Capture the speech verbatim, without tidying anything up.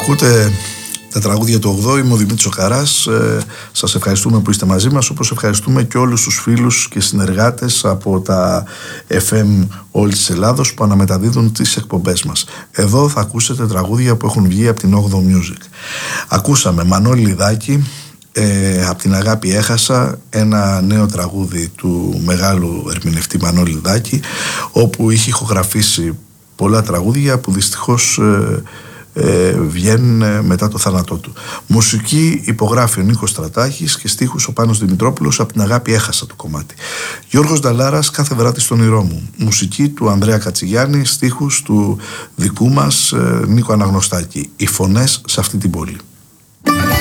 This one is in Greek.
Ακούτε τα τραγούδια του ογδόη, είμαι ο Δημήτρης ο Χαράς. Ε, σας ευχαριστούμε που είστε μαζί μας, όπως ευχαριστούμε και όλους τους φίλους και συνεργάτες από τα εφ εμ όλης της Ελλάδος που αναμεταδίδουν τις εκπομπές μας. Εδώ θα ακούσετε τραγούδια που έχουν βγει από την όγδοη Music. Ακούσαμε Μανώλη Λιδάκη, ε, από την αγάπη έχασα, ένα νέο τραγούδι του μεγάλου ερμηνευτή Μανώλη Λιδάκη, όπου είχε ηχογραφήσει πολλά τραγούδια που δυστυχώς ε, ε, βγαίνουν μετά το θάνατό του. Μουσική υπογράφει ο Νίκος Στρατάχης και στίχους ο Πάνος Δημητρόπουλος, από την αγάπη έχασα το κομμάτι. Γιώργος Νταλάρας, κάθε βράδυ στον όνειρό μου. Μουσική του Ανδρέα Κατσιγιάννη, στίχους του δικού μας ε, Νίκο Αναγνωστάκη. Οι φωνές σε αυτή την πόλη.